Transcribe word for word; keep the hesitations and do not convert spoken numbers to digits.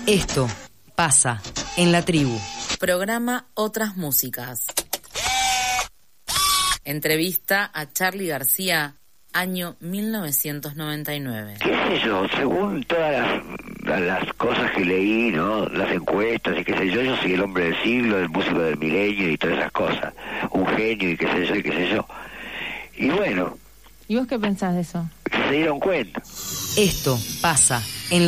Esto pasa en la tribu. Programa Otras Músicas. Entrevista a Charly García, año mil novecientos noventa y nueve. ¿Qué sé yo? Según todas las, las cosas que leí, ¿no? Las encuestas y qué sé yo, yo soy el hombre del siglo, el músico del milenio y todas esas cosas. Un genio y qué sé yo y qué sé yo. Y bueno. ¿Y vos qué pensás de eso? Se dieron cuenta. Esto pasa